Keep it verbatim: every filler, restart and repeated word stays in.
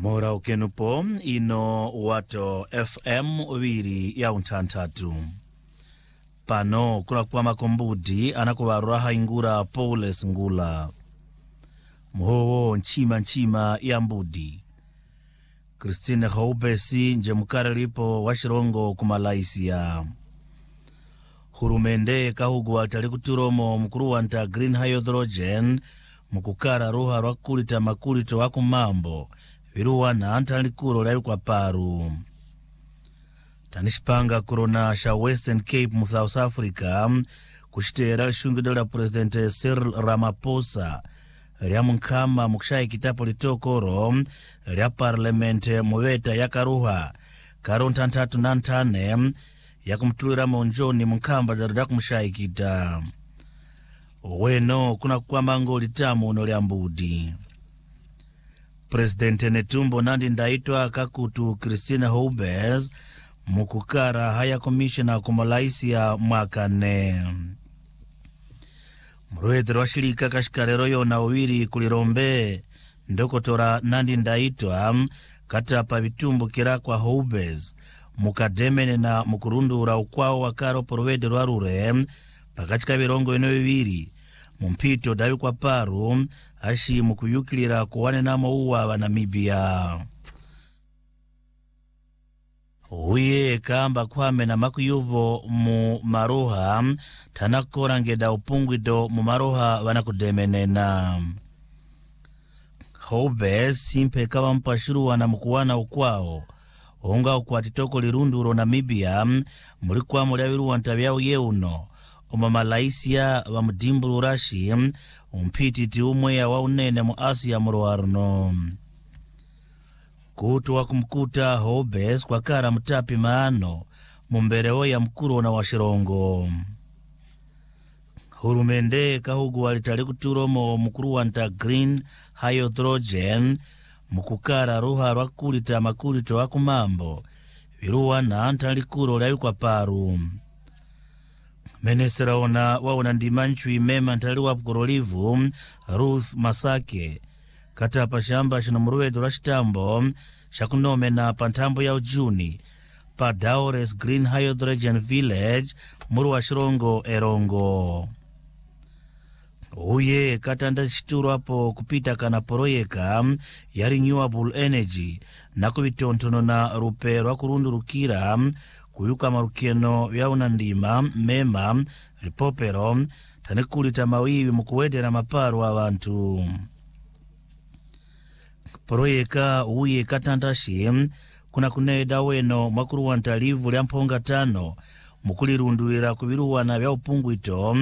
Mora ukenupo ino wato F M ubiri ya untantatu. Pano kuna kwa makombudi anakuwaruraha ingura Paules Ngula. Mhowo nchima nchima ya mbudi. Christine Houbesi nje mukare lipo washirongo kumalaisia. Hurumende kahugu watali kuturomo mkuru wanta green hydrogen mukukara ruha rwakulita makulito waku mambo viruwa na antalikuro lai kwa paru. Tanishpanga corona sha Western Cape mu South Africa kushitera shungido la President Cyril Ramaphosa lya mkama mukshayi kitapo litokoro lya parliamente muweta ya karuha karonta ntatu nantane ya kumtulira monjoni mkamba darida kumshayi kita. Weno kuna kwa mango litamu uno lya mbudi. President Netumbo Nandi Ndaitwa kakutu Christine Houbes mukukara haya commissioner kumalaisia mwakane. Mruedro wa shirika kashikarero yona uwiri kulirombe ndokotora Nandi Ndaitwa katapa vitumbu kira kwa Houbes mukademene na mukurundura ukwao wakaro porwedro wa rure pakatika virongo ino viwiri mumpito dawi kwa paru ashi mukuyukilira kuwane namo uwa wa Namibia. Uye kamba kwame na makuyuvo mu maroha tanakora ngeda upungwido mu maroha wanakudemenena. Houbes simpe kawa mpashiruwa na mukuwana ukwao onga ukwatitoko lirunduro Namibia mulikuwa muliawiruwa ntabiao yeuno umamalaisia wa mdimbulu rashi umpiti ti umwe ya wa unene mu Asia muruarno. Kutu wa kumkuta Houbes kwa kara mtapi maano mumbereo ya mkuru na washirongo. Hurumende kahugu walitali kuturomo mkuru wanta green hydrogen mukukara ruha rwakulita makulito wa kumambo viruwa na antalikuro layu kwa paru. Menesera ona waona ndimanchwi mema ntaliwa pukorolivu Ruth Masake katapa shamba shino muruwedo rashitambo shakunome na pantambo ya ujuni pa Daures Green Hydrogen Village muruwa shirongo erongo. Uye katanda shituru hapo kupita kana poroyeka ya renewable energy na kubitontono na ruperwa kurundurukira kuyuka marukeno ya unandima mema lipopero tanikulita mawiwi mukuwede na maparu wa wantu. Poroyeka uye katandashi kuna kuneda weno makuru wantalivu lya mponga tano mukulirunduira kubiruwa na vya upungwito